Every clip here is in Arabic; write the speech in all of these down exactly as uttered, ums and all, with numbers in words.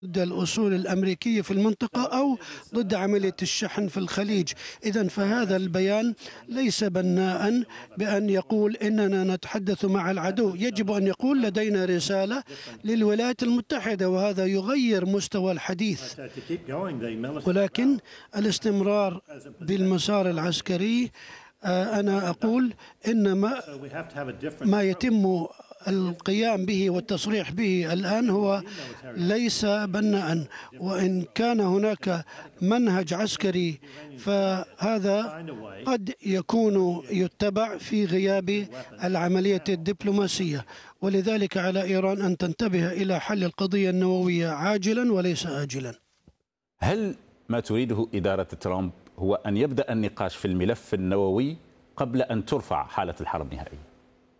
ضد الأصول الأمريكية في المنطقة أو ضد عملية الشحن في الخليج. إذن فهذا البيان ليس بناء بأن يقول إننا نتحدث مع العدو، يجب أن يقول لدينا رسالة للولايات المتحدة، وهذا يغير مستوى الحديث. ولكن الاستمرار بالمسار العسكري، أنا أقول إن ما, ما يتم القيام به والتصريح به الآن هو ليس بناء، وإن كان هناك منهج عسكري فهذا قد يكون يتبع في غياب العملية الدبلوماسية، ولذلك على إيران أن تنتبه إلى حل القضية النووية عاجلا وليس آجلا. هل ما تريده إدارة ترامب هو أن يبدأ النقاش في الملف النووي قبل أن ترفع حالة الحرب نهائيا؟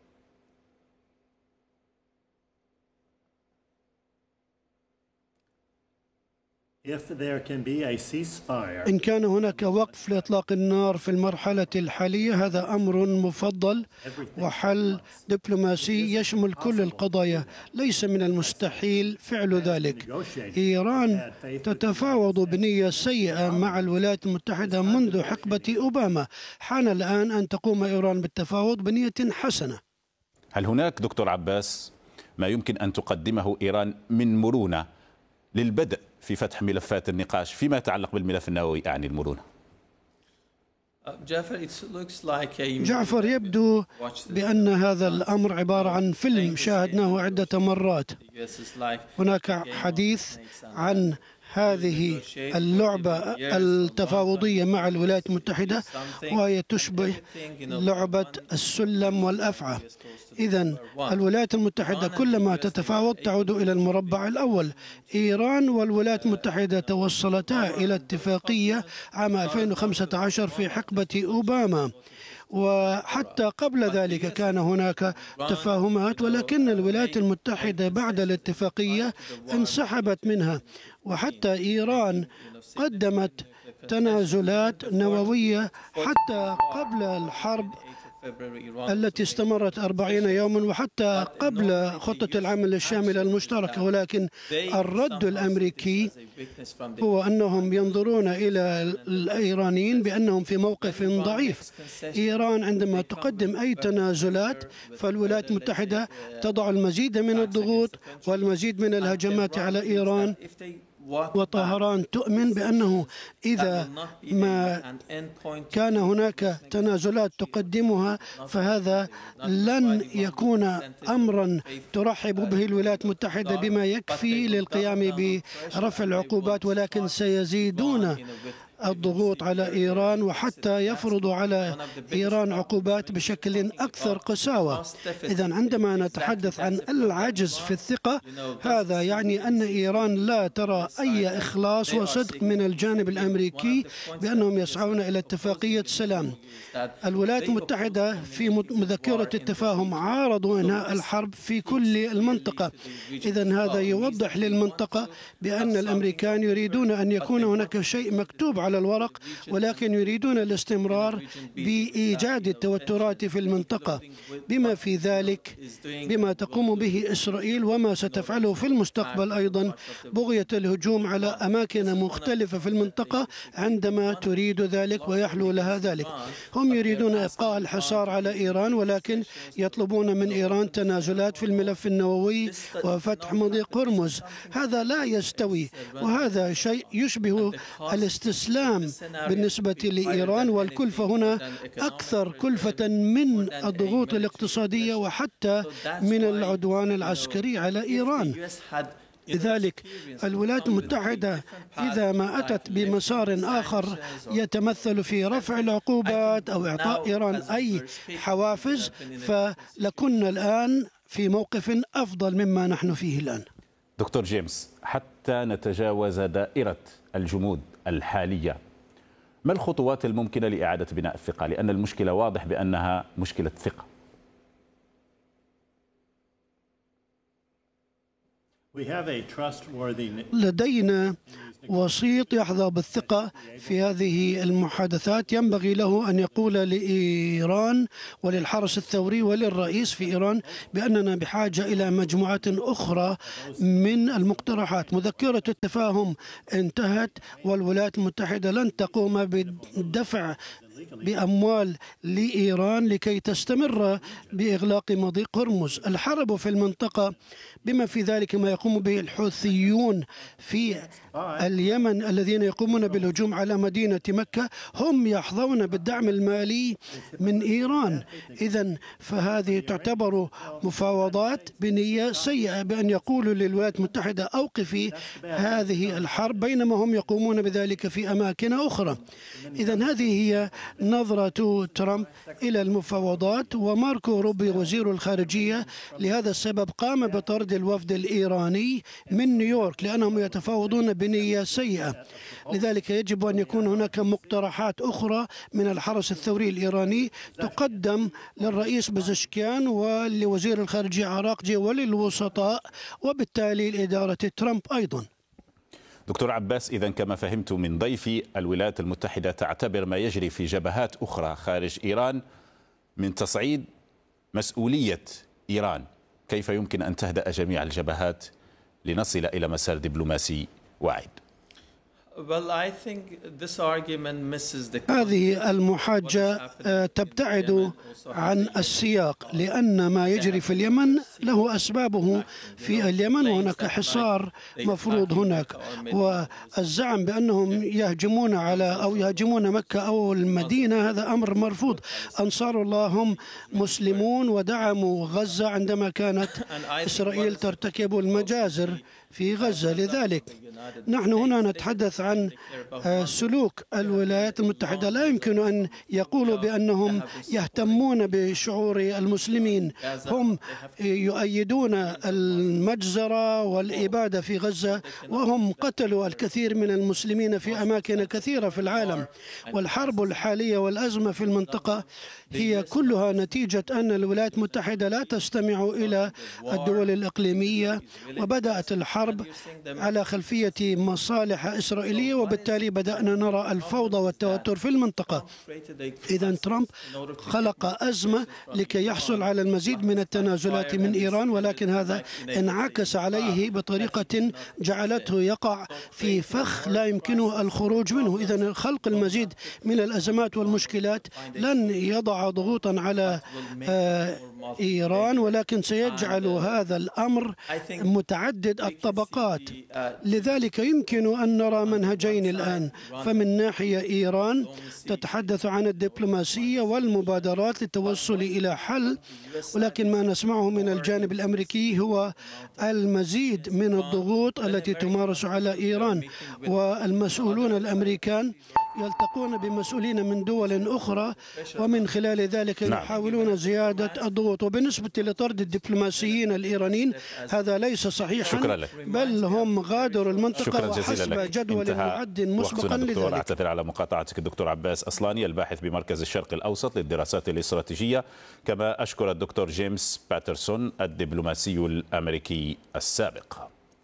إن كان هناك وقف لإطلاق النار في المرحلة الحالية هذا أمر مفضل، وحل دبلوماسي يشمل كل القضايا. ليس من المستحيل فعل ذلك. إيران تتفاوض بنية سيئة مع الولايات المتحدة منذ حقبة أوباما. حان الآن أن تقوم إيران بالتفاوض بنية حسنة. هل هناك دكتور عباس ما يمكن أن تقدمه إيران من مرونة للبدء في فتح ملفات النقاش فيما يتعلق بالملف النووي؟ أعني المرونة. جعفر، يبدو بأن هذا الأمر عبارة عن فيلم شاهدناه عدة مرات. هناك حديث عن هذه اللعبة التفاوضية مع الولايات المتحدة، وهي تشبه لعبة السلم والأفعى. إذن الولايات المتحدة كلما تتفاوض تعود إلى المربع الأول. إيران والولايات المتحدة توصلتا إلى اتفاقية عام ألفين وخمسة عشر في حقبة أوباما، وحتى قبل ذلك كان هناك تفاهمات، ولكن الولايات المتحدة بعد الاتفاقية انسحبت منها. وحتى إيران قدمت تنازلات نووية حتى قبل الحرب التي استمرت أربعين يوما، وحتى قبل خطة العمل الشاملة المشتركة. ولكن الرد الأمريكي هو أنهم ينظرون إلى الإيرانيين بأنهم في موقف ضعيف. إيران عندما تقدم أي تنازلات فالولايات المتحدة تضع المزيد من الضغوط والمزيد من الهجمات على إيران، وطهران تؤمن بأنه إذا ما كان هناك تنازلات تقدمها فهذا لن يكون أمرا ترحب به الولايات المتحدة بما يكفي للقيام برفع العقوبات، ولكن سيزيدون الضغوط على إيران وحتى يفرضوا على إيران عقوبات بشكل أكثر قساوة. إذن عندما نتحدث عن العجز في الثقة، هذا يعني أن إيران لا ترى أي إخلاص وصدق من الجانب الأمريكي بأنهم يسعون إلى اتفاقية سلام. الولايات المتحدة في مذكرة التفاهم عارضوا إنهاء الحرب في كل المنطقة. إذن هذا يوضح للمنطقة بأن الأمريكان يريدون أن يكون هناك شيء مكتوب على الورق، ولكن يريدون الاستمرار بإيجاد التوترات في المنطقة، بما في ذلك بما تقوم به إسرائيل وما ستفعله في المستقبل أيضا، بغية الهجوم على أماكن مختلفة في المنطقة عندما تريد ذلك ويحلو لها ذلك. هم يريدون إبقاء الحصار على إيران، ولكن يطلبون من إيران تنازلات في الملف النووي وفتح مضيق هرمز. هذا لا يستوي، وهذا شيء يشبه الاستسلام بالنسبة لإيران، والكلفة هنا أكثر كلفة من الضغوط الاقتصادية وحتى من العدوان العسكري على إيران. لذلك الولايات المتحدة إذا ما أتت بمسار آخر يتمثل في رفع العقوبات أو إعطاء إيران أي حوافز، فلكنا الآن في موقف أفضل مما نحن فيه الآن. دكتور جيمس، حتى نتجاوز دائرة الجمود الحالية، ما الخطوات الممكنة لإعادة بناء الثقة؟ لأن المشكلة واضح بأنها مشكلة ثقة. لدينا وسيط يحظى بالثقة في هذه المحادثات ينبغي له أن يقول لإيران وللحرس الثوري وللرئيس في إيران بأننا بحاجة إلى مجموعة أخرى من المقترحات. مذكرة التفاهم انتهت والولايات المتحدة لن تقوم بدفع بأموال لإيران لكي تستمر بإغلاق مضيق هرمز. الحرب في المنطقة بما في ذلك ما يقوم به الحوثيون في اليمن الذين يقومون بالهجوم على مدينة مكة هم يحظون بالدعم المالي من إيران. إذن فهذه تعتبر مفاوضات بنية سيئة بأن يقولوا للولايات المتحدة أوقفي هذه الحرب بينما هم يقومون بذلك في أماكن أخرى. إذن هذه هي نظرة ترامب إلى المفاوضات. وماركو روبيو وزير الخارجية لهذا السبب قام بطرد الوفد الإيراني من نيويورك لأنهم يتفاوضون بنية سيئة. لذلك يجب أن يكون هناك مقترحات أخرى من الحرس الثوري الإيراني تقدم للرئيس بزشكيان ولوزير الخارجية عراقجي وللوسطاء وبالتالي لإدارة ترامب أيضا. دكتور عباس، إذا كما فهمت من ضيفي الولايات المتحدة تعتبر ما يجري في جبهات أخرى خارج إيران من تصعيد مسؤولية إيران. كيف يمكن أن تهدأ جميع الجبهات لنصل إلى مسار دبلوماسي واعد؟ هذه المحاجة تبتعد عن السياق لأن ما يجري في اليمن له أسبابه في اليمن وهناك حصار مفروض هناك. والزعم بأنهم يهجمون على أو يهاجمون مكة أو المدينة هذا أمر مرفوض. أنصار الله هم مسلمون ودعموا غزة عندما كانت إسرائيل ترتكب المجازر في غزة. لذلك نحن هنا نتحدث عن سلوك الولايات المتحدة. لا يمكن أن يقولوا بأنهم يهتمون بشعور المسلمين. هم يؤيدون المجزرة والإبادة في غزة وهم قتلوا الكثير من المسلمين في أماكن كثيرة في العالم. والحرب الحالية والأزمة في المنطقة هي كلها نتيجة أن الولايات المتحدة لا تستمع إلى الدول الإقليمية وبدأت الحرب على خلفية مصالح إسرائيلية وبالتالي بدأنا نرى الفوضى والتوتر في المنطقة. إذن ترامب خلق أزمة لكي يحصل على المزيد من التنازلات من إيران ولكن هذا انعكس عليه بطريقة جعلته يقع في فخ لا يمكنه الخروج منه. إذن خلق المزيد من الأزمات والمشكلات لن يضع ضغوطا على إيران ولكن سيجعل هذا الأمر متعدد الطبقات. لذلك يمكن أن نرى منهجين الآن. فمن ناحية إيران تتحدث عن الدبلوماسية والمبادرات للتوصل إلى حل ولكن ما نسمعه من الجانب الأمريكي هو المزيد من الضغوط التي تمارس على إيران. والمسؤولون الأمريكان يلتقون بمسؤولين من دول أخرى ومن خلال ذلك يحاولون زيادة الضغوط. وبالنسبة لطرد الدبلوماسيين الإيرانيين هذا ليس صحيحا بل هم غادروا المنطقة وحسب جدول معد مسبقا. لذلك أعتذر على مقاطعتك الدكتور عباس أصلاني الباحث بمركز الشرق الأوسط للدراسات الاستراتيجية، كما أشكر الدكتور جيمس باترسون الدبلوماسي الأمريكي السابق.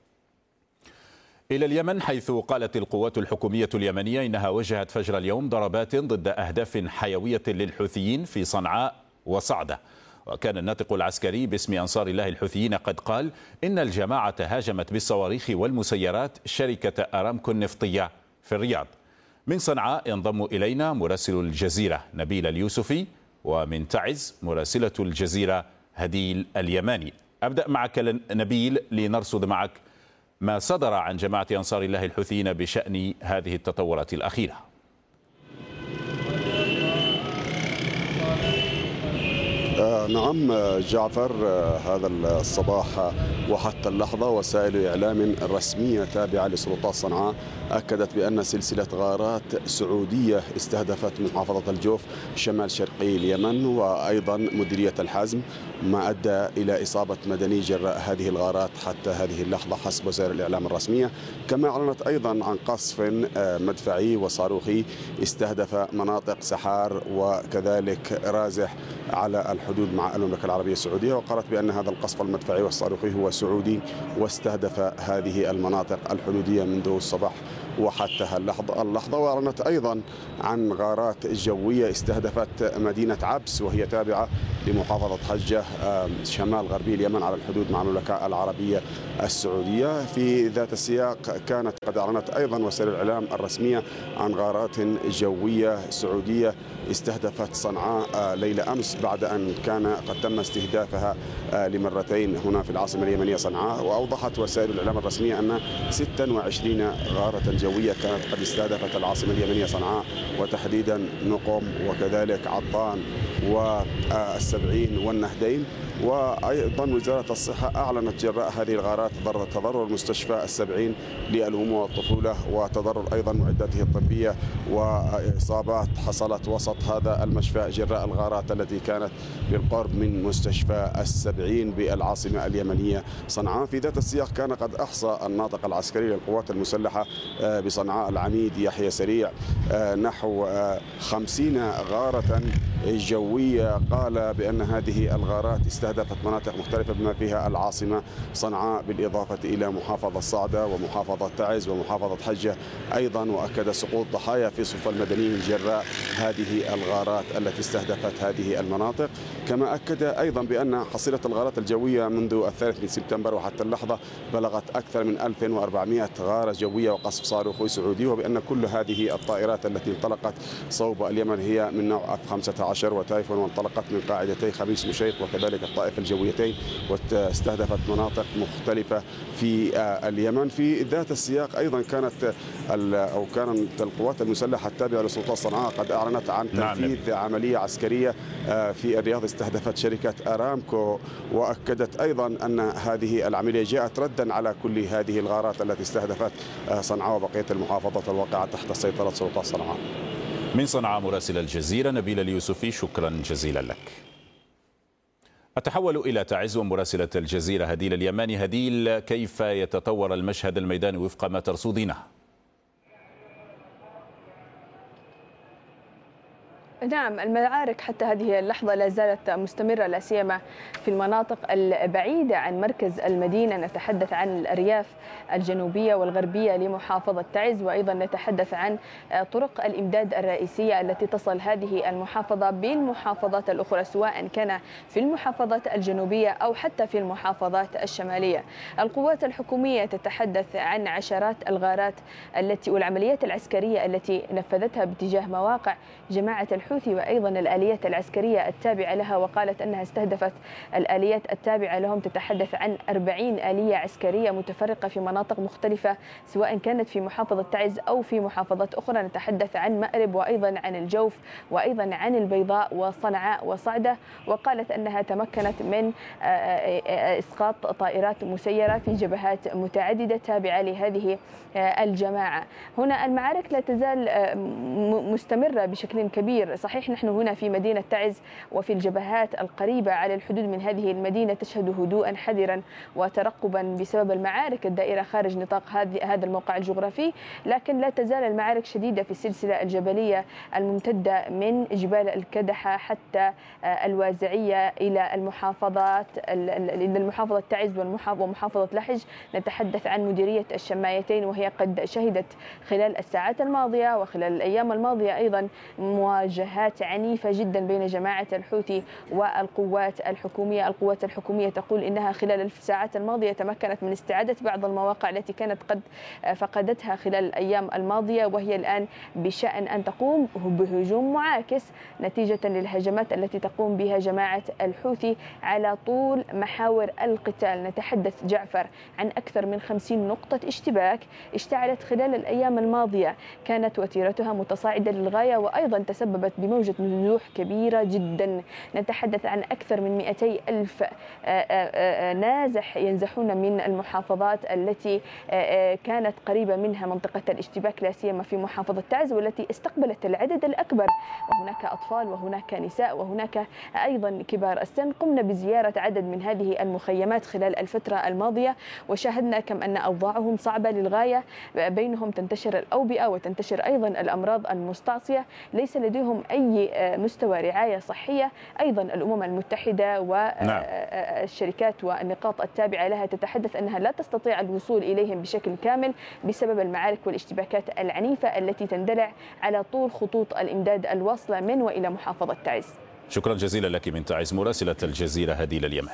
إلى اليمن، حيث قالت القوات الحكومية اليمنية إنها وجهت فجر اليوم ضربات ضد أهداف حيوية للحوثيين في صنعاء وصعدة. وكان الناطق العسكري باسم أنصار الله الحوثيين قد قال إن الجماعة هاجمت بالصواريخ والمسيرات شركة أرامكو النفطية في الرياض. من صنعاء ينضم إلينا مراسل الجزيرة نبيل اليوسفي، ومن تعز مراسلة الجزيرة هديل اليماني. أبدأ معك نبيل لنرصد معك ما صدر عن جماعة أنصار الله الحوثيين بشأن هذه التطورات الأخيرة. آه نعم جعفر، آه هذا الصباح وحتى اللحظة وسائل إعلام رسمية تابعة لسلطات صنعاء أكدت بأن سلسلة غارات سعودية استهدفت محافظة الجوف شمال شرقي اليمن وأيضا مديرية الحزم، ما أدى إلى إصابة مدني جراء هذه الغارات حتى هذه اللحظة حسب وسائل الإعلام الرسمية. كما أعلنت أيضا عن قصف مدفعي وصاروخي استهدف مناطق سحار وكذلك رازح على الحدود الحدود مع المملكة العربية السعودية، وقالت بأن هذا القصف المدفعي والصاروخي هو سعودي واستهدف هذه المناطق الحدودية منذ الصباح وحتى اللحظة اللحظة وأعلنت أيضا عن غارات جوية استهدفت مدينة عبس وهي تابعة لمحافظة حجة شمال غربي اليمن على الحدود مع المملكة العربية السعودية. في ذات السياق كانت قد أعلنت أيضا وسائل الإعلام الرسمية عن غارات جوية سعودية استهدفت صنعاء ليلة أمس بعد أن كان قد تم استهدافها لمرتين هنا في العاصمة اليمنية صنعاء. وأوضحت وسائل الإعلام الرسمية أن ستة وعشرين غارة جوية كانت قد استهدفت العاصمة اليمنية صنعاء وتحديدا نقم وكذلك عطان والسبعين والنهدين. وأيضا وزارة الصحة أعلنت جراء هذه الغارات تضرر مستشفى السبعين للأم والطفولة وتضرر أيضا معداته الطبية وإصابات حصلت وسط هذا المشفى جراء الغارات التي كانت بالقرب من مستشفى السبعين بالعاصمة اليمنية صنعاء. في ذات السياق كان قد أحصى الناطق العسكري للقوات المسلحة بصنعاء العميد يحيى سريع نحو خمسين غارة جوية، قال بأن هذه الغارات استهدفت مناطق مختلفة بما فيها العاصمة صنعاء بالإضافة إلى محافظة صعدة ومحافظة تعز ومحافظة حجة أيضا، وأكد سقوط ضحايا في صف المدنيين جراء هذه الغارات التي استهدفت هذه المناطق. كما أكد أيضا بأن حصيلة الغارات الجوية منذ الثالث من سبتمبر وحتى اللحظة بلغت أكثر من ألف وأربعمائة غارة جوية وقصف صاروخي سعودي، وبأن كل هذه الطائرات التي انطلقت صوب اليمن هي من نوع اف خمسة عشر وتايفون وانطلقت من قاعدتي خميس مشيط وكذلك الطائف الجويتين واستهدفت مناطق مختلفة في اليمن. في ذات السياق أيضا كانت أو كانت القوات المسلحة التابعة لسلطات صنعاء قد أعلنت عن تنفيذ عملية عسكرية في الرياض استهدفت شركة أرامكو، وأكدت أيضا أن هذه العملية جاءت ردا على كل هذه الغارات التي استهدفت صنعاء وبقية المحافظات الواقعة تحت سيطرة سلطات صنعاء. من صنعاء مراسل الجزيرة نبيل اليوسفي، شكرا جزيلا لك. أتحول إلى تعز ومراسلة الجزيرة هديل اليماني. هديل، كيف يتطور المشهد الميداني وفق ما ترصدينه؟ نعم، المعارك حتى هذه اللحظة لا زالت مستمرة لا سيما في المناطق البعيدة عن مركز المدينة. نتحدث عن الأرياف الجنوبية والغربية لمحافظة تعز، وأيضا نتحدث عن طرق الإمداد الرئيسية التي تصل هذه المحافظة بالمحافظات الأخرى سواء كان في المحافظات الجنوبية أو حتى في المحافظات الشمالية. القوات الحكومية تتحدث عن عشرات الغارات التي والعمليات العسكرية التي نفذتها باتجاه مواقع جماعة الحوثي وأيضا الآليات العسكرية التابعة لها، وقالت أنها استهدفت الآليات التابعة لهم. تتحدث عن أربعين آلية عسكرية متفرقة في مناطق مختلفة سواء كانت في محافظة تعز أو في محافظات أخرى. نتحدث عن مأرب وأيضا عن الجوف وأيضا عن البيضاء وصنعاء وصعدة، وقالت أنها تمكنت من إسقاط طائرات مسيرة في جبهات متعددة تابعة لهذه الجماعة. هنا المعارك لا تزال مستمرة بشكل كبير. صحيح نحن هنا في مدينة تعز وفي الجبهات القريبة على الحدود من هذه المدينة تشهد هدوءا حذرا وترقبا بسبب المعارك الدائرة خارج نطاق هذا الموقع الجغرافي، لكن لا تزال المعارك شديدة في السلسلة الجبلية الممتدة من جبال الكدحة حتى الوازعية إلى المحافظات إلى المحافظة تعز ومحافظة لحج. نتحدث عن مديرية الشمايتين وهي قد شهدت خلال الساعات الماضية وخلال الأيام الماضية أيضا مواجهات عنيفة جدا بين جماعة الحوثي والقوات الحكومية. القوات الحكومية تقول إنها خلال الساعات الماضية تمكنت من استعادة بعض المواقع التي كانت قد فقدتها خلال الأيام الماضية، وهي الآن بشأن أن تقوم بهجوم معاكس نتيجة للهجمات التي تقوم بها جماعة الحوثي على طول محاور القتال. نتحدث جعفر عن أكثر من خمسين نقطة اشتباك اشتعلت خلال الأيام الماضية، كانت وتيرتها متصاعدة للغاية وأيضا تسببت بموجة نزوح كبيرة جدا. نتحدث عن أكثر من مئتي ألف نازح ينزحون من المحافظات التي كانت قريبة منها منطقة الاشتباك لا سيما في محافظة تعز والتي استقبلت العدد الأكبر، وهناك أطفال وهناك نساء وهناك أيضا كبار السن. قمنا بزيارة عدد من هذه المخيمات خلال الفترة الماضية وشاهدنا كم أن أوضاعهم صعبة للغاية، بينهم تنتشر الأوبئة وتنتشر أيضا الأمراض المستعصية، ليس لديهم أي مستوى رعاية صحية. أيضا الأمم المتحدة والشركات والنقاط التابعة لها تتحدث أنها لا تستطيع الوصول إليهم بشكل كامل بسبب المعارك والاشتباكات العنيفة التي تندلع على طول خطوط الإمداد الواصلة من وإلى محافظة تعز. شكرا جزيلا لك من تعز مراسلة الجزيرة هديل اليماني.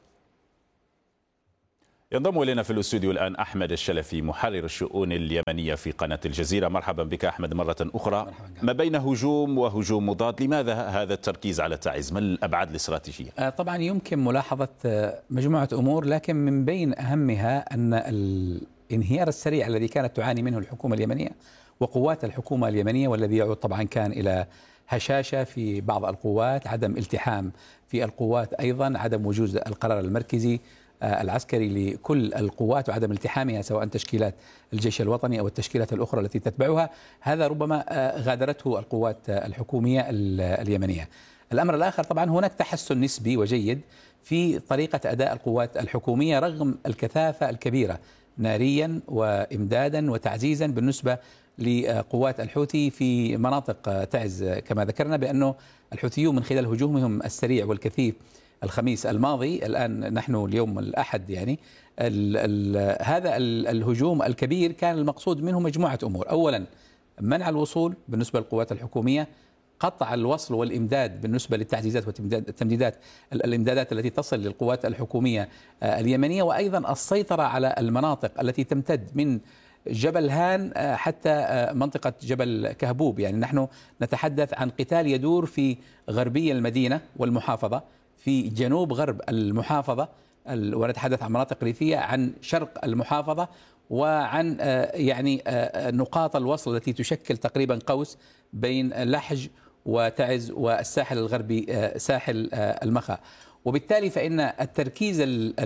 ينضم إلينا في الاستوديو الآن أحمد الشلفي محرر الشؤون اليمنية في قناة الجزيرة. مرحبا بك أحمد مرة أخرى. ما بين هجوم وهجوم مضاد، لماذا هذا التركيز على تعز؟ ما الأبعاد الاستراتيجية؟ طبعا يمكن ملاحظة مجموعة أمور، لكن من بين أهمها أن الانهيار السريع الذي كانت تعاني منه الحكومة اليمنية وقوات الحكومة اليمنية، والذي يعود طبعا كان إلى هشاشة في بعض القوات، عدم التحام في القوات، أيضا عدم وجود القرار المركزي العسكري لكل القوات وعدم التحامها سواء تشكيلات الجيش الوطني أو التشكيلات الأخرى التي تتبعها، هذا ربما غادرته القوات الحكومية اليمنية. الأمر الآخر طبعا هناك تحسن نسبي وجيد في طريقة أداء القوات الحكومية رغم الكثافة الكبيرة ناريا وإمدادا وتعزيزا بالنسبة لقوات الحوثي في مناطق تعز، كما ذكرنا بأنه الحوثيون من خلال هجومهم السريع والكثيف الخميس الماضي، الآن نحن اليوم الأحد، يعني ال ال هذا ال الهجوم الكبير كان المقصود منه مجموعة أمور. أولا منع الوصول بالنسبة للقوات الحكومية، قطع الوصل والإمداد بالنسبة للتعزيزات والتمديدات الإمدادات التي تصل للقوات الحكومية اليمنية، وأيضا السيطرة على المناطق التي تمتد من جبل هان حتى منطقة جبل كهبوب. يعني نحن نتحدث عن قتال يدور في غربي المدينة والمحافظة، في جنوب غرب المحافظة، ونتحدث عن مناطق ريفية، عن شرق المحافظة، وعن يعني نقاط الوصل التي تشكل تقريبا قوس بين لحج وتعز والساحل الغربي ساحل المخا. وبالتالي فإن التركيز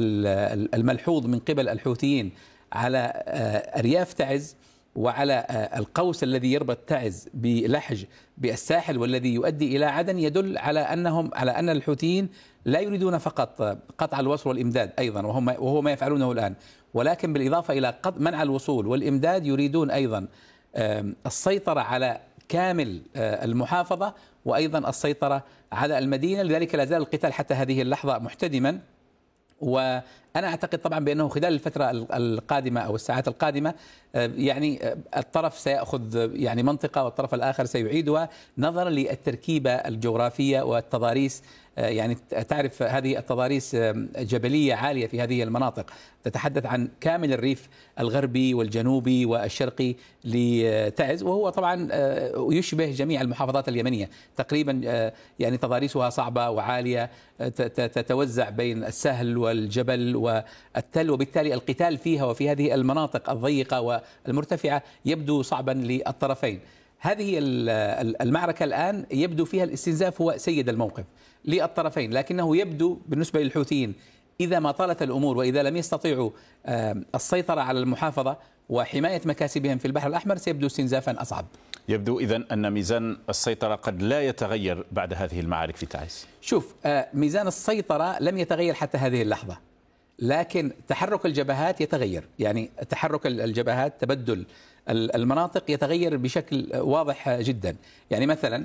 الملحوظ من قبل الحوثيين على أرياف تعز وعلى القوس الذي يربط تعز بلحج بالساحل والذي يؤدي إلى عدن يدل على أنهم على أن الحوثيين لا يريدون فقط قطع الوصل والإمداد أيضا، وهم وهو ما يفعلونه الآن، ولكن بالإضافة إلى منع الوصول والإمداد يريدون أيضا السيطرة على كامل المحافظة وأيضا السيطرة على المدينة. لذلك لا زال القتال حتى هذه اللحظة محتدما، وأنا أعتقد طبعا بأنه خلال الفترة القادمة أو الساعات القادمة يعني الطرف سيأخذ يعني منطقة والطرف الآخر سيعيدها نظرا للتركيبة الجغرافية والتضاريس. يعني تعرف هذه التضاريس جبلية عالية في هذه المناطق، تتحدث عن كامل الريف الغربي والجنوبي والشرقي لتعز، وهو طبعا يشبه جميع المحافظات اليمنية تقريبا، يعني تضاريسها صعبة وعالية تتوزع بين السهل والجبل والتل، وبالتالي القتال فيها وفي هذه المناطق الضيقة والمرتفعة يبدو صعبا للطرفين. هذه المعركة الآن يبدو فيها الاستنزاف هو سيد الموقف للطرفين، لكنه يبدو بالنسبة للحوثيين إذا ما طالت الأمور وإذا لم يستطيعوا السيطرة على المحافظة وحماية مكاسبهم في البحر الأحمر سيبدو استنزافا أصعب. يبدو إذن أن ميزان السيطرة قد لا يتغير بعد هذه المعارك في تعز. شوف، ميزان السيطرة لم يتغير حتى هذه اللحظة، لكن تحرك الجبهات يتغير. يعني تحرك الجبهات، تبدل المناطق يتغير بشكل واضح جدا. يعني مثلا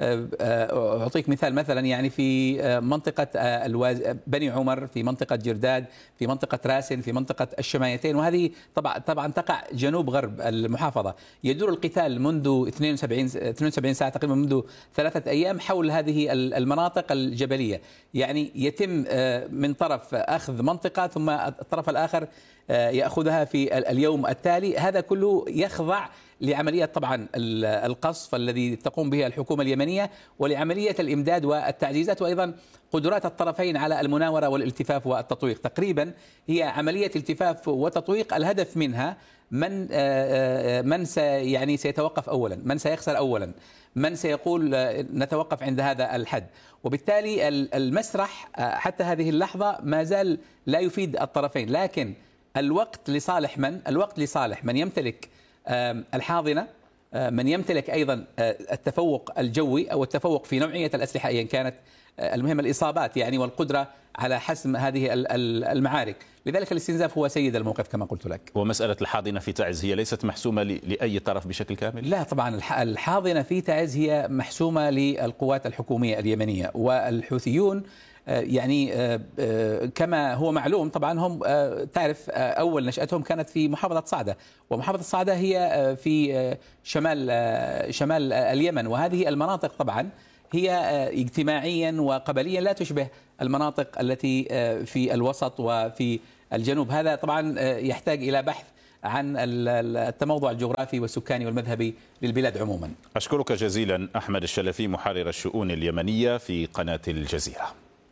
أعطيك مثال، مثلا يعني في منطقة بني عمر، في منطقة جرداد، في منطقة راسن، في منطقة الشمايتين، وهذه طبعا طبعا تقع جنوب غرب المحافظة. يدور القتال منذ اثنين وسبعين ساعة تقريبا، منذ ثلاثة أيام حول هذه المناطق الجبلية. يعني يتم من طرف أخذ منطقة ثم الطرف الآخر يأخذها في اليوم التالي. هذا كله يخضع لعملية طبعا القصف الذي تقوم به الحكومة اليمنية، ولعملية الإمداد والتعزيزات، وأيضا قدرات الطرفين على المناورة والالتفاف والتطويق. تقريبا هي عملية التفاف وتطويق، الهدف منها من من سي يعني سيتوقف أولا، من سيخسر أولا، من سيقول نتوقف عند هذا الحد. وبالتالي المسرح حتى هذه اللحظة ما زال لا يفيد الطرفين، لكن الوقت لصالح من؟ الوقت لصالح من يمتلك الحاضنة من يمتلك أيضا التفوق الجوي أو التفوق في نوعية الأسلحة أيا كانت، المهم الإصابات يعني والقدرة على حسم هذه المعارك. لذلك الاستنزاف هو سيد الموقف كما قلت لك. ومسألة الحاضنة في تعز هي ليست محسومة لأي طرف بشكل كامل؟ لا طبعا، الحاضنة في تعز هي محسومة للقوات الحكومية اليمنية، والحوثيون يعني كما هو معلوم طبعا هم تعرف أول نشأتهم كانت في محافظة صعدة، ومحافظة صعدة هي في شمال شمال اليمن، وهذه المناطق طبعا هي اجتماعيا وقبليا لا تشبه المناطق التي في الوسط وفي الجنوب. هذا طبعا يحتاج إلى بحث عن التموضع الجغرافي والسكاني والمذهبي للبلاد عموما. أشكرك جزيلا أحمد الشلفي، محرر الشؤون اليمنية في قناة الجزيرة.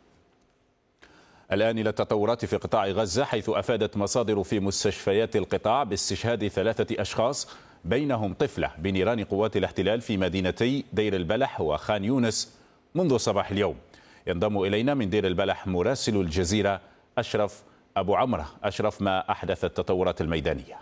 الآن إلى التطورات في قطاع غزة، حيث أفادت مصادر في مستشفيات القطاع باستشهاد ثلاثة أشخاص بينهم طفلة بنيران قوات الاحتلال في مدينتي دير البلح وخان يونس منذ صباح اليوم. ينضم إلينا من دير البلح مراسل الجزيرة أشرف أبو عمرة. أشرف، ما أحدث التطورات الميدانية؟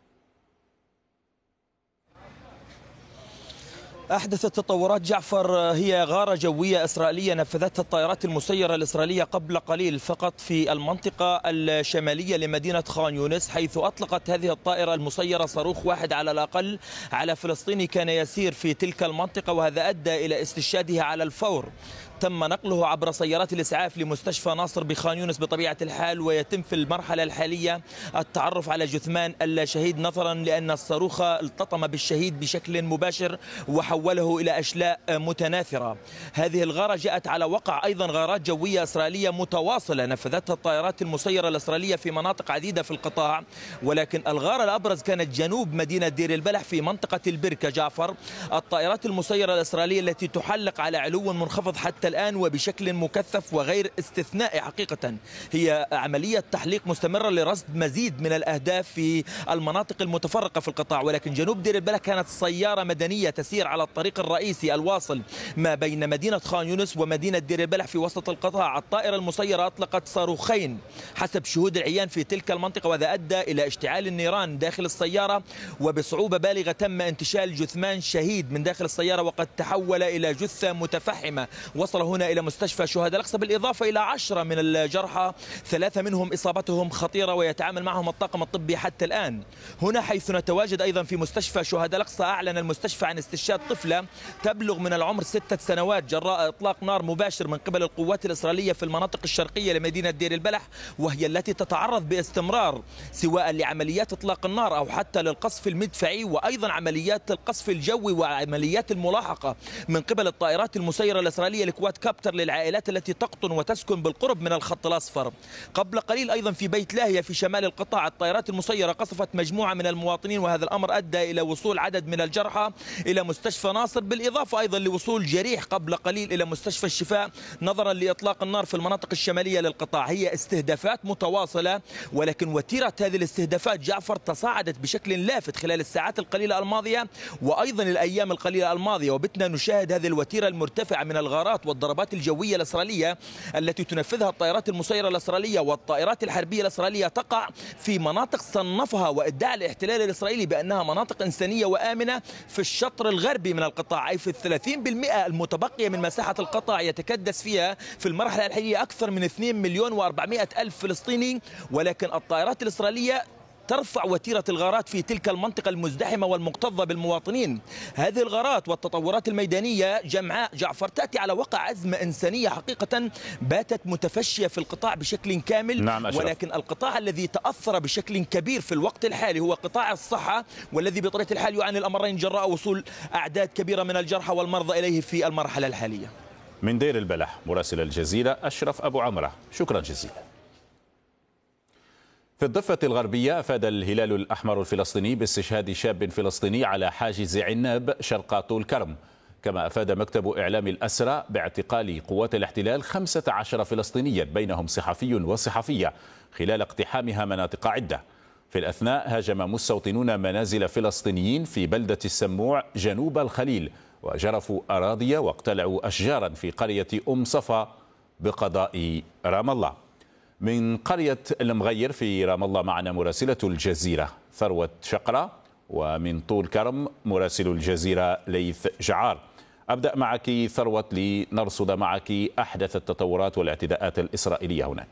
أحدث التطورات جعفر هي غارة جوية إسرائيلية نفذتها الطائرات المسيرة الإسرائيلية قبل قليل فقط في المنطقة الشمالية لمدينة خان يونس، حيث أطلقت هذه الطائرة المسيرة صاروخ واحد على الأقل على فلسطيني كان يسير في تلك المنطقة، وهذا أدى إلى استشهاده على الفور. تم نقله عبر سيارات الإسعاف لمستشفى ناصر بخان يونس بطبيعة الحال، ويتم في المرحلة الحالية التعرف على جثمان الشهيد نظرا لأن الصاروخ التطم بالشهيد بشكل مباشر وحوله إلى أشلاء متناثرة. هذه الغارة جاءت على وقع أيضا غارات جوية إسرائيلية متواصلة نفذتها الطائرات المسيرة الإسرائيلية في مناطق عديدة في القطاع، ولكن الغارة الأبرز كانت جنوب مدينة دير البلح في منطقة البركة. جعفر، الطائرات المسيرة الإسرائيلية التي تحلق على علو منخفض حتى الآن وبشكل مكثف وغير استثنائي حقيقة، هي عملية تحليق مستمرة لرصد مزيد من الأهداف في المناطق المتفرقة في القطاع. ولكن جنوب دير البلح كانت سيارة مدنية تسير على الطريق الرئيسي الواصل ما بين مدينة خان يونس ومدينة دير البلح في وسط القطاع. الطائرة المسيرة أطلقت صاروخين حسب شهود العيان في تلك المنطقة، وهذا أدى إلى اشتعال النيران داخل السيارة، وبصعوبة بالغة تم انتشال جثمان شهيد من داخل السيارة، وقد تحول إلى جثة متفحمة وصل هنا إلى مستشفى شهداء الأقصى، بالإضافة إلى عشرة من الجرحى، ثلاثة منهم إصابتهم خطيرة ويتعامل معهم الطاقم الطبي حتى الآن. هنا حيث نتواجد أيضا في مستشفى شهداء الأقصى، أعلن المستشفى عن استشهاد طفلة تبلغ من العمر ستة سنوات جراء إطلاق نار مباشر من قبل القوات الإسرائيلية في المناطق الشرقية لمدينة دير البلح، وهي التي تتعرض باستمرار سواء لعمليات إطلاق النار أو حتى للقصف المدفعي، وأيضا عمليات القصف الجوي وعمليات الملاحقة من قبل الطائرات المسيرة الإسرائيلية لكواد كابتر للعائلات التي تقطن وتسكن بالقرب من الخط الأصفر. قبل قليل أيضا في بيت لاهية في شمال القطاع الطائرات المسيرة قصفت مجموعة من المواطنين، وهذا الأمر أدى إلى وصول عدد من الجرحى إلى مستشفى ناصر، بالإضافة أيضا لوصول جريح قبل قليل إلى مستشفى الشفاء نظرا لإطلاق النار في المناطق الشمالية للقطاع. هي استهدافات متواصلة، ولكن وتيرة هذه الاستهدافات جعفر تصاعدت بشكل لافت خلال الساعات القليلة الماضية وأيضا الأيام القليلة الماضية، وبتنا نشاهد هذه الوتيرة المرتفعة من الغارات والضربات الجوية الإسرائيلية التي تنفذها الطائرات المسيرة الإسرائيلية والطائرات الحربية الإسرائيلية تقع في مناطق صنفها وادعى الاحتلال الإسرائيلي بأنها مناطق إنسانية وآمنة في الشطر الغربي من القطاع، أي في الثلاثين بالمئة المتبقية من مساحة القطاع يتكدس فيها في المرحلة الحالية أكثر من اثنين مليون وأربعمئة ألف فلسطيني. ولكن الطائرات الإسرائيلية ترفع وتيرة الغارات في تلك المنطقة المزدحمة والمكتظة بالمواطنين. هذه الغارات والتطورات الميدانية جمعاء جعفر تأتي على وقع أزمة إنسانية حقيقة باتت متفشية في القطاع بشكل كامل. نعم أشرف. ولكن القطاع الذي تأثر بشكل كبير في الوقت الحالي هو قطاع الصحة، والذي بطبيعة الحال يعاني الأمرين جراء وصول أعداد كبيرة من الجرحى والمرضى إليه في المرحلة الحالية. من دير البلح مراسل الجزيرة أشرف أبو عمرة، شكرا جزيلا. في الضفة الغربية أفاد الهلال الأحمر الفلسطيني باستشهاد شاب فلسطيني على حاجز عناب شرق طول كرم، كما أفاد مكتب إعلام الأسرى باعتقال قوات الاحتلال خمسة عشر فلسطينيا بينهم صحفي وصحفية خلال اقتحامها مناطق عدة. في الأثناء هاجم مستوطنون منازل فلسطينيين في بلدة السموع جنوب الخليل، وجرفوا أراضي واقتلعوا أشجارا في قرية أم صفا بقضاء رام الله. من قرية المغير في رام الله معنا مراسلة الجزيرة ثروة شقرة ومن طول كرم مراسل الجزيرة ليث جعار. أبدأ معك ثروت لنرصد معك أحدث التطورات والاعتداءات الإسرائيلية هناك.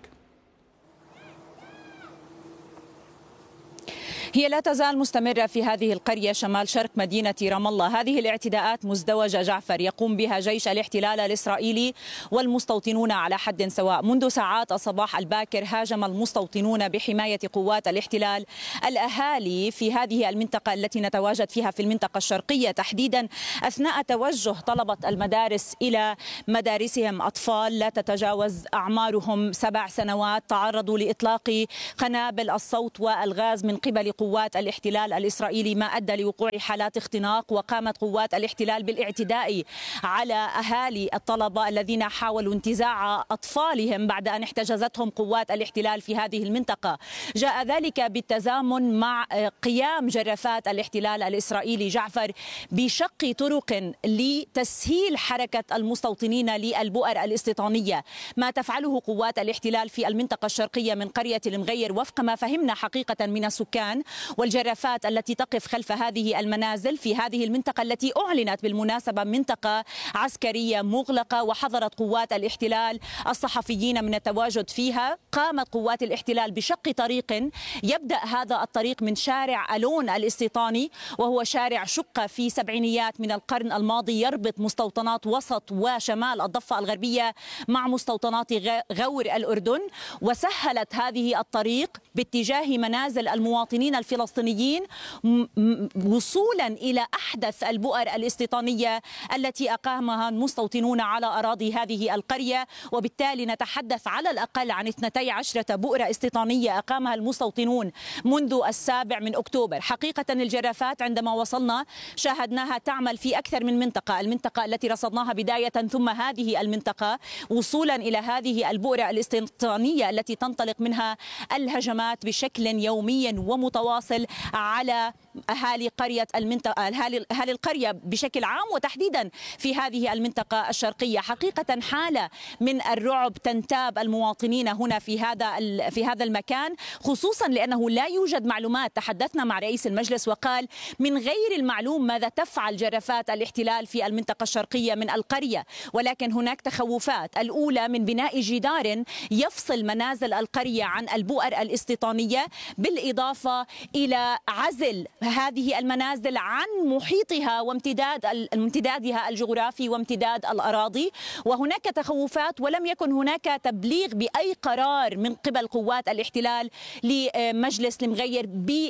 هي لا تزال مستمرة في هذه القرية شمال شرق مدينة رام الله. هذه الاعتداءات مزدوجة جعفر يقوم بها جيش الاحتلال الإسرائيلي والمستوطنون على حد سواء. منذ ساعات الصباح الباكر هاجم المستوطنون بحماية قوات الاحتلال الأهالي في هذه المنطقة التي نتواجد فيها في المنطقة الشرقية تحديدا، أثناء توجه طلبة المدارس إلى مدارسهم. أطفال لا تتجاوز أعمارهم سبع سنوات تعرضوا لإطلاق قنابل الصوت والغاز من قبل قوات الاحتلال الإسرائيلي، ما أدى لوقوع حالات اختناق. وقامت قوات الاحتلال بالاعتداء على أهالي الطلبة الذين حاولوا انتزاع أطفالهم بعد أن احتجزتهم قوات الاحتلال في هذه المنطقة. جاء ذلك بالتزامن مع قيام جرافات الاحتلال الإسرائيلي جعفر بشق طرق لتسهيل حركة المستوطنين للبؤر الاستيطانية. ما تفعله قوات الاحتلال في المنطقة الشرقية من قرية المغير وفق ما فهمنا حقيقة من السكان والجرافات التي تقف خلف هذه المنازل في هذه المنطقة التي أعلنت بالمناسبة منطقة عسكرية مغلقة، وحظرت قوات الاحتلال الصحفيين من التواجد فيها. قامت قوات الاحتلال بشق طريق، يبدأ هذا الطريق من شارع ألون الاستيطاني، وهو شارع شق في سبعينيات من القرن الماضي يربط مستوطنات وسط وشمال الضفة الغربية مع مستوطنات غور الأردن، وسهلت هذه الطريق باتجاه منازل المواطنين الفلسطينيين وصولا إلى أحدث البؤر الاستيطانية التي أقامها المستوطنون على أراضي هذه القرية. وبالتالي نتحدث على الأقل عن اثنتي عشرة بؤرة استيطانية أقامها المستوطنون منذ السابع من أكتوبر. حقيقة الجرافات عندما وصلنا شاهدناها تعمل في أكثر من منطقة، المنطقة التي رصدناها بداية ثم هذه المنطقة وصولا إلى هذه البؤرة الاستيطانية التي تنطلق منها الهجمات بشكل يومي ومتواصل على أهالي قرية المنطقة أهالي القرية بشكل عام، وتحديدا في هذه المنطقة الشرقية. حقيقة حالة من الرعب تنتاب المواطنين هنا في هذا في هذا المكان، خصوصا لأنه لا يوجد معلومات. تحدثنا مع رئيس المجلس وقال من غير المعلوم ماذا تفعل جرافات الاحتلال في المنطقة الشرقية من القرية، ولكن هناك تخوفات. الأولى من بناء جدار يفصل منازل القرية عن البؤر الاستيطانية، بالإضافة إلى عزل هذه المنازل عن محيطها وامتداد امتدادها الجغرافي وامتداد الأراضي. وهناك تخوفات، ولم يكن هناك تبليغ بأي قرار من قبل قوات الاحتلال لمجلس المغير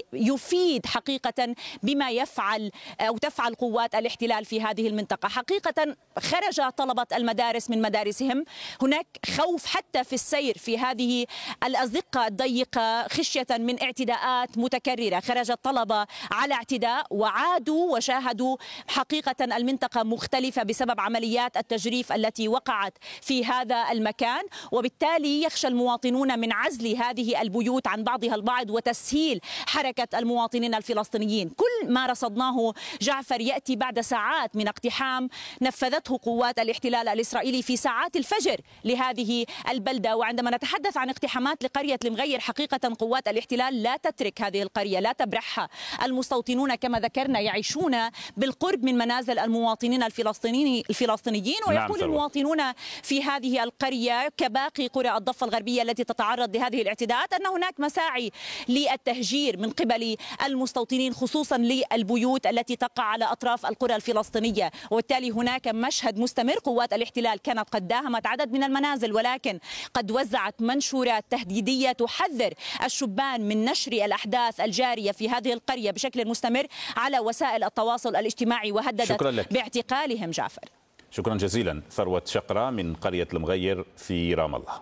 يفيد حقيقة بما يفعل أو تفعل قوات الاحتلال في هذه المنطقة. حقيقة خرج طلبة المدارس من مدارسهم، هناك خوف حتى في السير في هذه الأزقة الضيقة خشية من اعتداءات متكررة. خرج الطلبة على اعتداء وعادوا وشاهدوا حقيقة المنطقة مختلفة بسبب عمليات التجريف التي وقعت في هذا المكان، وبالتالي يخشى المواطنون من عزل هذه البيوت عن بعضها البعض وتسهيل حركة المواطنين الفلسطينيين. كل ما رصدناه جعفر يأتي بعد ساعات من اقتحام نفذته قوات الاحتلال الإسرائيلي في ساعات الفجر لهذه البلدة. وعندما نتحدث عن اقتحامات لقرية المغير، حقيقة قوات الاحتلال لا تترك هذه القرية، لا تبرحها. المستوطنون كما ذكرنا يعيشون بالقرب من منازل المواطنين الفلسطينيين الفلسطينيين ويقول نعم المواطنون في هذه القرية كباقي قرى الضفة الغربية التي تتعرض لهذه الاعتداءات أن هناك مساعي للتهجير من قبل المستوطنين، خصوصا للبيوت التي تقع على أطراف القرى الفلسطينية. وبالتالي هناك مشهد مستمر. قوات الاحتلال كانت قد داهمت عدد من المنازل، ولكن قد وزعت منشورات تهديدية تحذر الشبان من نشر الأحداث الجارية في هذه القرية بشكل مستمر على وسائل التواصل الاجتماعي، وهددت باعتقالهم. جعفر، شكرا جزيلا. ثروت شقرة من قرية المغير في رام الله.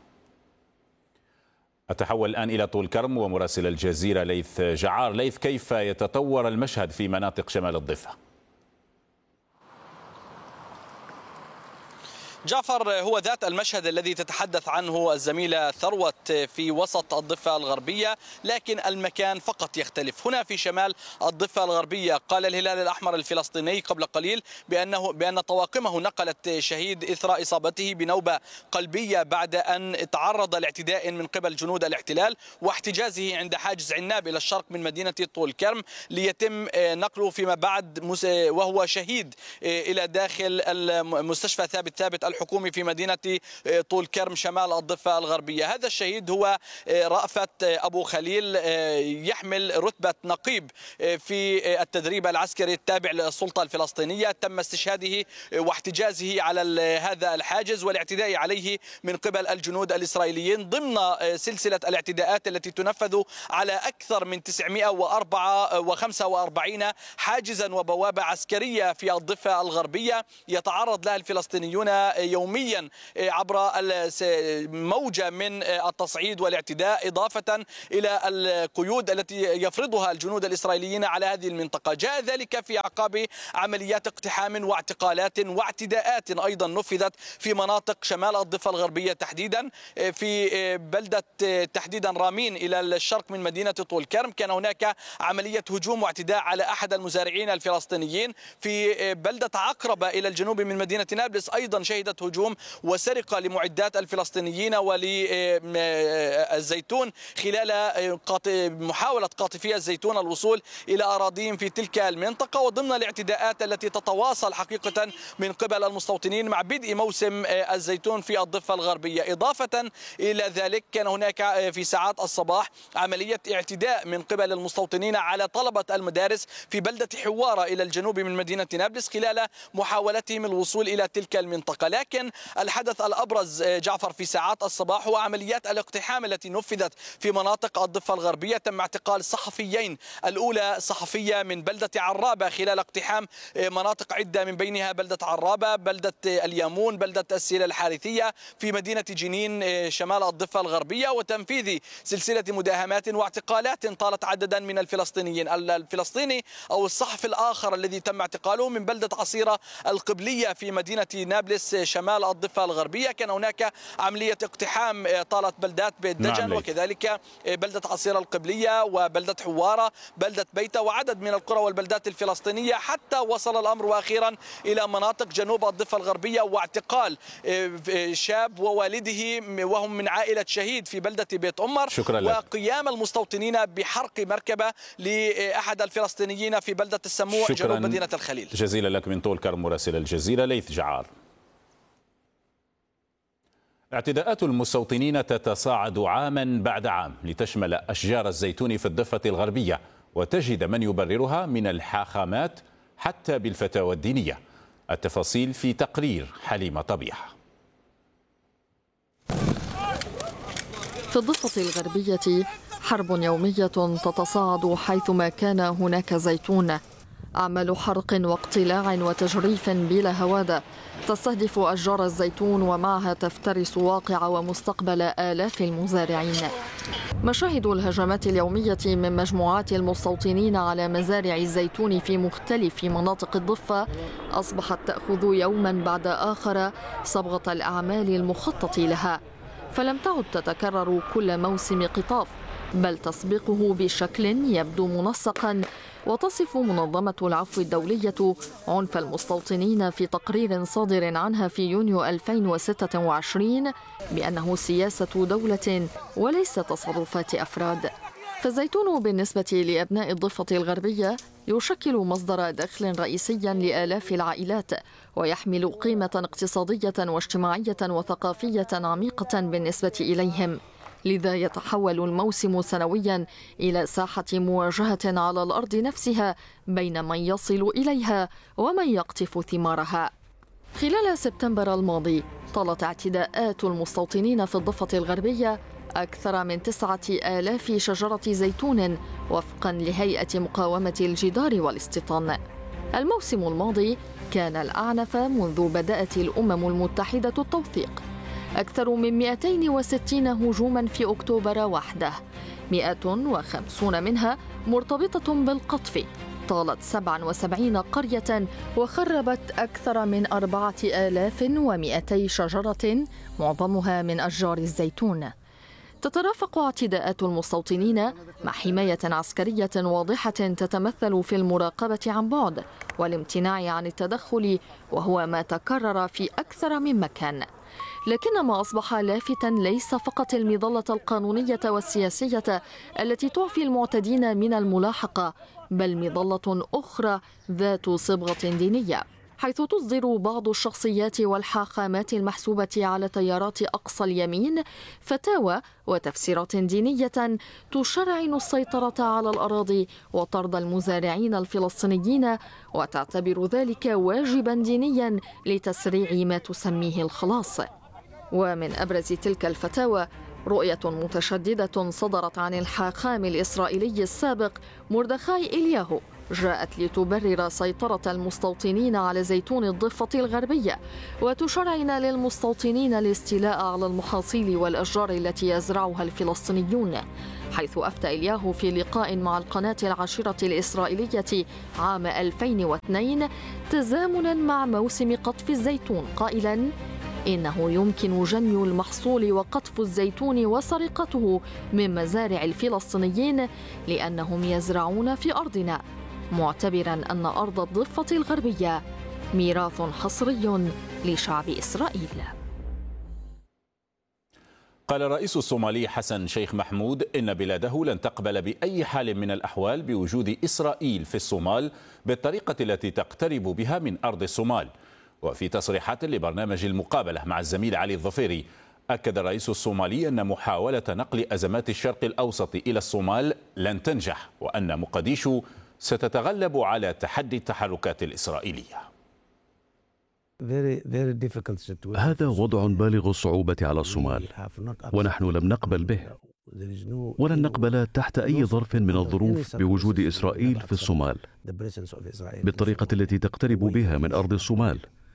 أتحول الآن إلى طول كرم ومراسل الجزيرة ليث جعار. ليث، كيف يتطور المشهد في مناطق شمال الضفة؟ جعفر، هو ذات المشهد الذي تتحدث عنه الزميلة ثروت في وسط الضفة الغربية، لكن المكان فقط يختلف. هنا في شمال الضفة الغربية قال الهلال الأحمر الفلسطيني قبل قليل بأنه بأن طواقمه نقلت شهيد إثر إصابته بنوبة قلبية بعد أن تعرض لاعتداء من قبل جنود الاحتلال واحتجازه عند حاجز عناب إلى الشرق من مدينة طول كرم ليتم نقله فيما بعد وهو شهيد إلى داخل المستشفى ثابت ثابت الحكومي في مدينة طول كرم شمال الضفة الغربية. هذا الشهيد هو رأفت أبو خليل، يحمل رتبة نقيب في التدريب العسكري التابع للسلطة الفلسطينية. تم استشهاده واحتجازه على هذا الحاجز والاعتداء عليه من قبل الجنود الإسرائيليين ضمن سلسلة الاعتداءات التي تنفذ على أكثر من تسعمئة وخمسة وأربعين حاجزا وبوابة عسكرية في الضفة الغربية يتعرض لها الفلسطينيون يوميا عبر موجة من التصعيد والاعتداء، إضافة إلى القيود التي يفرضها الجنود الإسرائيليين على هذه المنطقة. جاء ذلك في أعقاب عمليات اقتحام واعتقالات واعتداءات أيضا نفذت في مناطق شمال الضفة الغربية، تحديدا في بلدة تحديدا رامين إلى الشرق من مدينة طول كرم. كان هناك عملية هجوم واعتداء على أحد المزارعين الفلسطينيين. في بلدة عقربة إلى الجنوب من مدينة نابلس أيضا شهدت هجوم وسرقة لمعدات الفلسطينيين وللزيتون خلال محاولة قاطفي الزيتون الوصول إلى أراضيهم في تلك المنطقة، وضمن الاعتداءات التي تتواصل حقيقة من قبل المستوطنين مع بدء موسم الزيتون في الضفة الغربية. إضافة إلى ذلك كان هناك في ساعات الصباح عملية اعتداء من قبل المستوطنين على طلبة المدارس في بلدة حوارة إلى الجنوب من مدينة نابلس خلال محاولتهم الوصول إلى تلك المنطقة. لكن الحدث الأبرز جعفر في ساعات الصباح هو عمليات الاقتحام التي نفذت في مناطق الضفة الغربية. تم اعتقال صحفيين، الأولى صحفية من بلدة عرابة خلال اقتحام مناطق عدة من بينها بلدة عرابة، بلدة اليامون، بلدة السيلة الحارثية في مدينة جنين شمال الضفة الغربية، وتنفيذ سلسلة مداهمات واعتقالات طالت عددا من الفلسطينيين. الفلسطيني أو الصحفي الآخر الذي تم اعتقاله من بلدة عصيرة القبلية في مدينة نابلس شمال الضفة الغربية. كان هناك عملية اقتحام طالت بلدات بيت دجن نعم وكذلك بلدة عصيرة القبلية وبلدة حوارة، بلدة بيتا، وعدد من القرى والبلدات الفلسطينية، حتى وصل الأمر وأخيرا إلى مناطق جنوب الضفة الغربية واعتقال شاب ووالده وهم من عائلة شهيد في بلدة بيت أمر، وقيام المستوطنين بحرق مركبة لأحد الفلسطينيين في بلدة السموع جنوب مدينة الخليل. جزيلا لك من طول كرم مراسل الجزيرة ليث جعار. اعتداءات المستوطنين تتصاعد عاما بعد عام لتشمل أشجار الزيتون في الضفة الغربية، وتجد من يبررها من الحاخامات حتى بالفتاوى الدينية. التفاصيل في تقرير حليمة طبيعة. في الضفة الغربية حرب يومية تتصاعد حيثما كان هناك زيتون. أعمال حرق واقتلاع وتجريف بلا هوادة تستهدف أشجار الزيتون ومعها تفترس واقع ومستقبل آلاف المزارعين. مشاهد الهجمات اليومية من مجموعات المستوطنين على مزارع الزيتون في مختلف مناطق الضفة أصبحت تأخذ يوما بعد آخر صبغة الأعمال المخطط لها، فلم تعد تتكرر كل موسم قطاف، بل تسبقه بشكل يبدو منسقا. وتصف منظمة العفو الدولية عنف المستوطنين في تقرير صادر عنها في يونيو ألفين وستة وعشرين بأنه سياسة دولة وليس تصرفات أفراد. فالزيتون بالنسبة لأبناء الضفة الغربية يشكل مصدر دخل رئيسيا لآلاف العائلات، ويحمل قيمة اقتصادية واجتماعية وثقافية عميقة بالنسبة إليهم. لذا يتحول الموسم سنويا إلى ساحة مواجهة على الأرض نفسها بين من يصل إليها ومن يقطف ثمارها. خلال سبتمبر الماضي طالت اعتداءات المستوطنين في الضفة الغربية أكثر من تسعة آلاف شجرة زيتون وفقا لهيئة مقاومة الجدار والاستيطان. الموسم الماضي كان الأعنف منذ بدأت الأمم المتحدة التوثيق، أكثر من مئتين وستين هجوما في أكتوبر وحده، مئة وخمسون منها مرتبطة بالقطف، طالت سبعة وسبعين قرية وخربت أكثر من أربعة آلاف ومئتي شجرة معظمها من أشجار الزيتون. تترافق اعتداءات المستوطنين مع حماية عسكرية واضحة تتمثل في المراقبة عن بعد والامتناع عن التدخل، وهو ما تكرر في أكثر من مكان. لكن ما أصبح لافتا ليس فقط المظلة القانونية والسياسية التي تعفي المعتدين من الملاحقة، بل مظلة أخرى ذات صبغة دينية، حيث تصدر بعض الشخصيات والحاخامات المحسوبة على تيارات أقصى اليمين فتاوى وتفسيرات دينية تشرعن السيطرة على الأراضي وطرد المزارعين الفلسطينيين، وتعتبر ذلك واجبا دينيا لتسريع ما تسميه الخلاص. ومن أبرز تلك الفتاوى رؤية متشددة صدرت عن الحاخام الإسرائيلي السابق مردخاي إلياهو، جاءت لتبرر سيطرة المستوطنين على زيتون الضفة الغربية وتشرعن للمستوطنين الاستيلاء على المحاصيل والأشجار التي يزرعها الفلسطينيون، حيث أفتى إلياهو في لقاء مع القناة العاشرة الإسرائيلية عام ألفين واثنين تزامنا مع موسم قطف الزيتون قائلا: إنه يمكن جني المحصول وقطف الزيتون وسرقته من مزارع الفلسطينيين لأنهم يزرعون في أرضنا، معتبرا أن أرض الضفة الغربية ميراث حصري لشعب إسرائيل. قال الرئيس الصومالي حسن شيخ محمود إن بلاده لن تقبل بأي حال من الأحوال بوجود إسرائيل في الصومال بالطريقة التي تقترب بها من أرض الصومال. وفي تصريحات لبرنامج المقابلة مع الزميل علي الظفيري، أكد الرئيس الصومالي أن محاولة نقل أزمات الشرق الأوسط إلى الصومال لن تنجح، وأن مقديشو ستتغلب على تحدي التحركات الإسرائيلية. هذا وضع بالغ الصعوبة على الصومال، ونحن لم نقبل به، ولن نقبل تحت أي ظرف من الظروف بوجود إسرائيل في الصومال بالطريقة التي تقترب بها من أرض الصومال.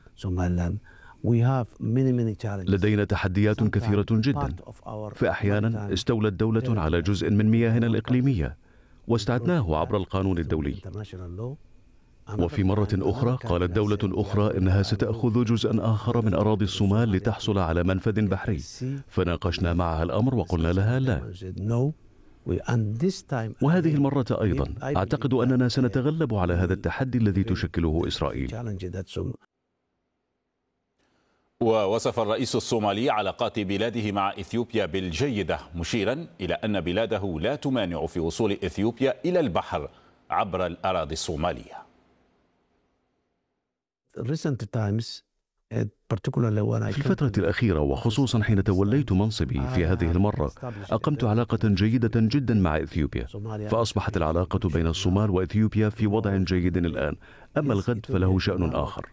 لدينا تحديات كثيرة جدا، فأحيانا استولت دولة على جزء من مياهنا الإقليمية واستعدناه عبر القانون الدولي، وفي مرة أخرى قالت دولة أخرى إنها ستأخذ جزءا آخر من أراضي الصومال لتحصل على منفذ بحري، فناقشنا معها الأمر وقلنا لها لا. وهذه المرة أيضا أعتقد أننا سنتغلب على هذا التحدي الذي تشكله إسرائيل. ووصف الرئيس الصومالي علاقات بلاده مع إثيوبيا بالجيدة، مشيرا إلى أن بلاده لا تمانع في وصول إثيوبيا إلى البحر عبر الأراضي الصومالية. في الفترة الأخيرة وخصوصا حين توليت منصبي في هذه المرة، أقمت علاقة جيدة جدا مع إثيوبيا، فأصبحت العلاقة بين الصومال وإثيوبيا في وضع جيد الآن. أما الغد فله شأن آخر.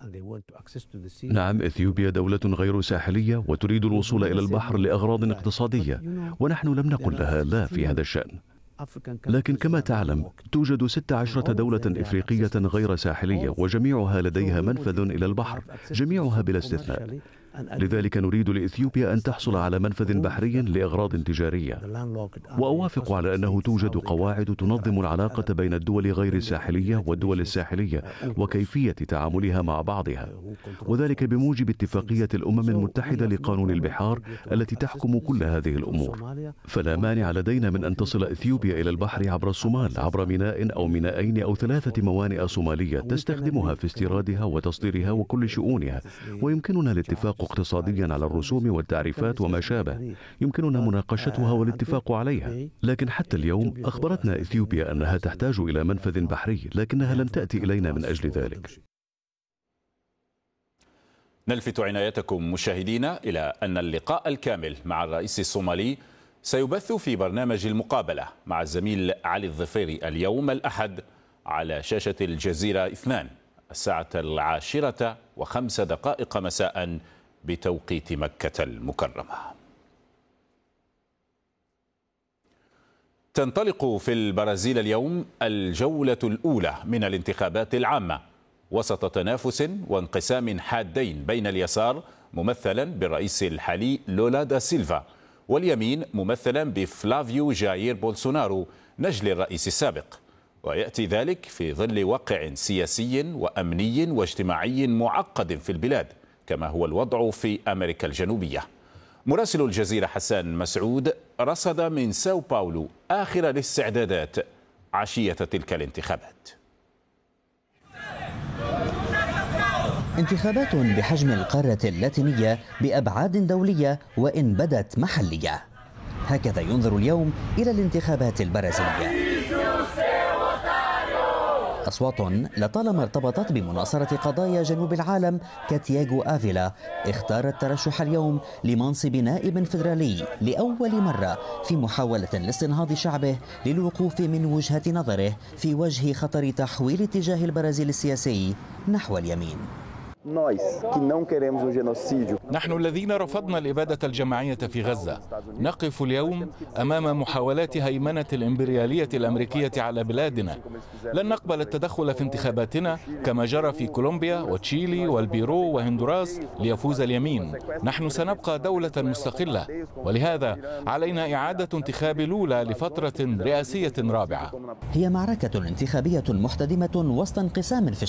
نعم، إثيوبيا دولة غير ساحلية وتريد الوصول إلى البحر لأغراض اقتصادية، ونحن لم نقل لها لا في هذا الشأن. لكن كما تعلم توجد ستة عشرة دولة إفريقية غير ساحلية وجميعها لديها منفذ إلى البحر، جميعها بلا استثناء. لذلك نريد لإثيوبيا أن تحصل على منفذ بحري لأغراض تجارية. وأوافق على أنه توجد قواعد تنظم العلاقة بين الدول غير الساحلية والدول الساحلية وكيفية تعاملها مع بعضها، وذلك بموجب اتفاقية الأمم المتحدة لقانون البحار التي تحكم كل هذه الأمور. فلا مانع لدينا من أن تصل إثيوبيا إلى البحر عبر الصومال، عبر ميناء أو مينائين أو ثلاثة موانئ صومالية تستخدمها في استيرادها وتصديرها وكل شؤونها، ويمكننا الاتفاق اقتصاديا على الرسوم والتعريفات وما شابه، يمكننا مناقشتها والاتفاق عليها. لكن حتى اليوم أخبرتنا إثيوبيا أنها تحتاج إلى منفذ بحري، لكنها لم تأتي إلينا من أجل ذلك. نلفت عنايتكم مشاهدينا إلى أن اللقاء الكامل مع الرئيس الصومالي سيبث في برنامج المقابلة مع الزميل علي الظفيري اليوم الأحد على شاشة الجزيرة اثنان الساعة العاشرة وخمس دقائق مساء بتوقيت مكة المكرمة. تنطلق في البرازيل اليوم الجولة الأولى من الانتخابات العامة وسط تنافس وانقسام حادين بين اليسار ممثلا بالرئيس الحالي لولا دا سيلفا واليمين ممثلا بفلافيو جاير بولسونارو نجل الرئيس السابق. ويأتي ذلك في ظل واقع سياسي وأمني واجتماعي معقد في البلاد كما هو الوضع في أمريكا الجنوبية. مراسل الجزيرة حسان مسعود رصد من ساو باولو آخر الاستعدادات عشية تلك الانتخابات. انتخابات بحجم القارة اللاتينية بأبعاد دولية وإن بدت محلية، هكذا ينظر اليوم إلى الانتخابات البرازيلية. أصوات لطالما ارتبطت بمناصرة قضايا جنوب العالم كتياغو آفيلا اختار الترشح اليوم لمنصب نائب فيدرالي لأول مرة في محاولة لاستنهاض شعبه للوقوف من وجهة نظره في وجه خطر تحويل اتجاه البرازيل السياسي نحو اليمين. نحن الذين رفضنا الإبادة الجماعية في غزة نقف اليوم أمام محاولات هيمنة الإمبريالية الأمريكية على بلادنا. لن نقبل التدخل في انتخاباتنا كما جرى في كولومبيا وتشيلي والبيرو وهندوراس ليفوز اليمين. نحن سنبقى دولة مستقلة، ولهذا علينا إعادة انتخاب لولا لفترة رئاسية رابعة. هي معركة انتخابية محتدمة وسط انقسام في